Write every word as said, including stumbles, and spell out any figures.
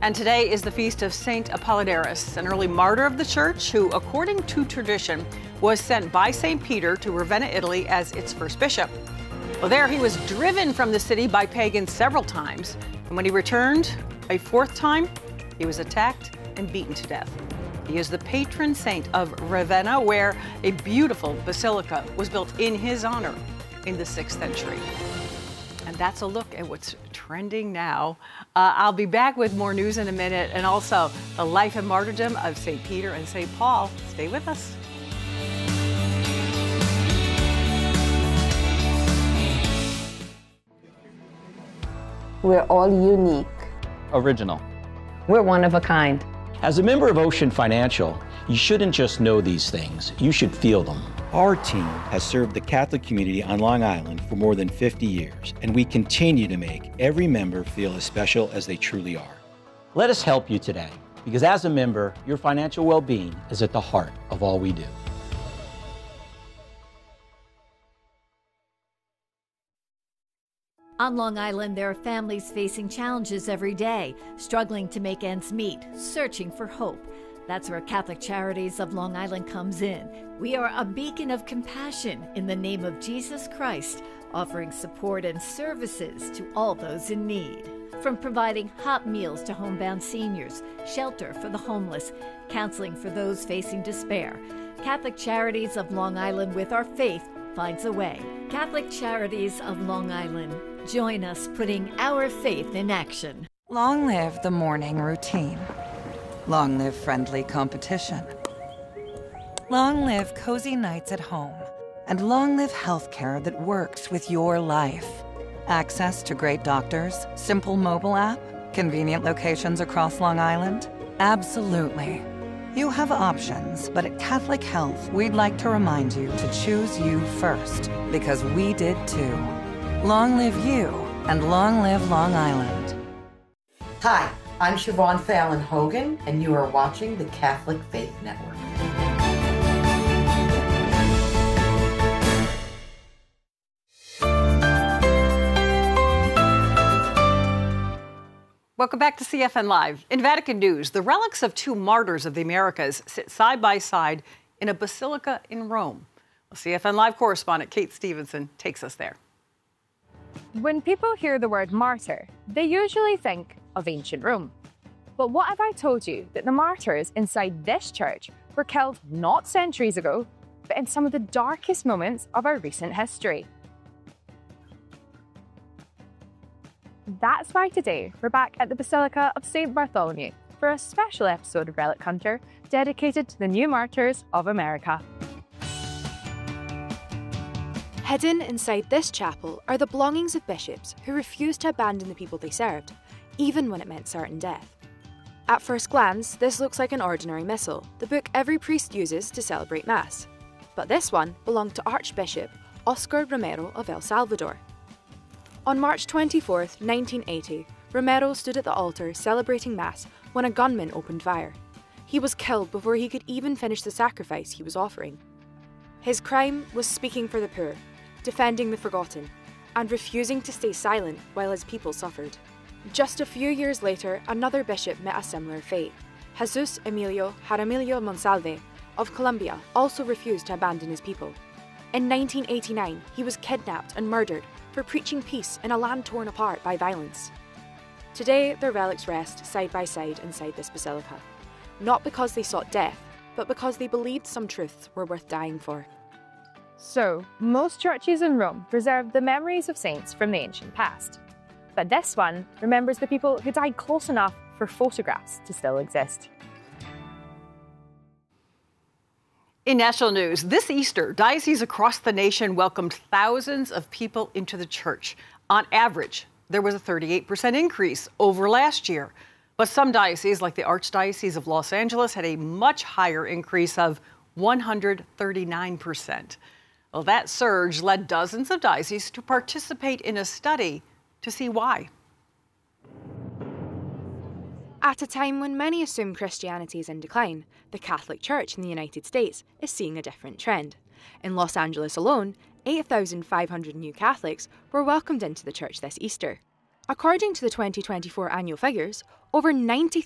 And today is the feast of Saint Apollinaris, an early martyr of the church who, according to tradition, was sent by Saint Peter to Ravenna, Italy as its first bishop. Well, there he was driven from the city by pagans several times. And when he returned a fourth time, he was attacked and beaten to death. He is the patron saint of Ravenna, where a beautiful basilica was built in his honor in the sixth century. And that's a look at what's trending now. Uh, I'll be back with more news in a minute, and also the life and martyrdom of Saint Peter and Saint Paul. Stay with us. We're all unique. Original. We're one of a kind. As a member of Ocean Financial, you shouldn't just know these things, you should feel them. Our team has served the Catholic community on Long Island for more than fifty years, and we continue to make every member feel as special as they truly are. Let us help you today, because as a member, your financial well-being is at the heart of all we do. On Long Island, there are families facing challenges every day, struggling to make ends meet, searching for hope. That's where Catholic Charities of Long Island comes in. We are a beacon of compassion in the name of Jesus Christ, offering support and services to all those in need. From providing hot meals to homebound seniors, shelter for the homeless, counseling for those facing despair, Catholic Charities of Long Island, with our faith, finds a way. Catholic Charities of Long Island. Join us putting our faith in action. Long live the morning routine. Long live friendly competition. Long live cozy nights at home. And long live healthcare that works with your life. Access to great doctors, simple mobile app, convenient locations across Long Island? Absolutely. You have options, but at Catholic Health, we'd like to remind you to choose you first, because we did too. Long live you, and long live Long Island. Hi, I'm Siobhan Fallon Hogan, and you are watching the Catholic Faith Network. Welcome back to C F N Live. In Vatican news, the relics of two martyrs of the Americas sit side by side in a basilica in Rome. Well, C F N Live correspondent Kate Stevenson takes us there. When people hear the word martyr, they usually think of ancient Rome. But what if I told you that the martyrs inside this church were killed not centuries ago, but in some of the darkest moments of our recent history? That's why today we're back at the Basilica of Saint Bartholomew for a special episode of Relic Hunter dedicated to the new martyrs of America. Hidden inside this chapel are the belongings of bishops who refused to abandon the people they served, even when it meant certain death. At first glance, this looks like an ordinary missal, the book every priest uses to celebrate Mass. But this one belonged to Archbishop Oscar Romero of El Salvador. On March twenty-fourth, nineteen eighty, Romero stood at the altar celebrating Mass when a gunman opened fire. He was killed before he could even finish the sacrifice he was offering. His crime was speaking for the poor, defending the forgotten, and refusing to stay silent while his people suffered. Just a few years later, another bishop met a similar fate. Jesus Emilio Jaramillo Monsalve of Colombia also refused to abandon his people. In nineteen eighty-nine, he was kidnapped and murdered for preaching peace in a land torn apart by violence. Today, their relics rest side by side inside this basilica, not because they sought death, but because they believed some truths were worth dying for. So, most churches in Rome preserve the memories of saints from the ancient past. But this one remembers the people who died close enough for photographs to still exist. In national news, this Easter, dioceses across the nation welcomed thousands of people into the church. On average, there was a thirty-eight percent increase over last year. But some dioceses, like the Archdiocese of Los Angeles, had a much higher increase of one hundred thirty-nine percent. Well, that surge led dozens of dioceses to participate in a study to see why. At a time when many assume Christianity is in decline, the Catholic Church in the United States is seeing a different trend. In Los Angeles alone, eight thousand five hundred new Catholics were welcomed into the church this Easter. According to the twenty twenty-four annual figures, over ninety